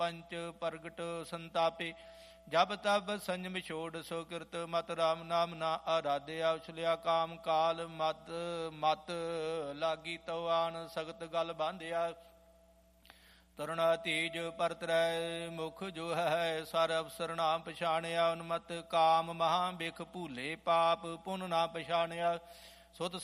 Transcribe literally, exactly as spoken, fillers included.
ਪੰਚ ਪ੍ਰਗਟ ਸੰਤਾਪੇ। ਜਬ ਤਬ ਸੰਜਮ ਛੋੜ ਸੋ ਕਿਰਤ ਮਤ ਰਾਮ ਨਾਮ ਨਾ ਆਰਾਧਿਆ। ਉਛਲਿਆ ਕਾਮ ਕਾਲ ਮਤ ਮਤ ਲਾਗੀ ਤਉ ਆਨ ਸਖਤ ਗਲ ਬਾਂਧਿਆ। ਤਰੁਣਾ ਤੀਜ ਪਰਤਰੈ ਮੁਖ ਜੋ ਹੈ ਸਰ ਅਵਸਰ ਨਾ ਪਛਾਣਿਆ। ਉਨਮਤ ਕਾਮ ਮਹਾ ਬਿਖ ਭੂਲੇ ਪਾਪ ਪੁਨ ਨਾ ਪਛਾਣਿਆ। ਸੁਤ